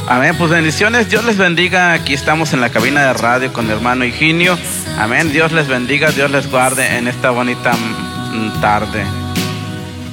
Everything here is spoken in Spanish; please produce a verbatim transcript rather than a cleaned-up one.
Amén, pues bendiciones, Dios les bendiga. Aquí estamos en la cabina de radio con mi hermano Higinio. Amén, Dios les bendiga, Dios les guarde en esta bonita mm, tarde.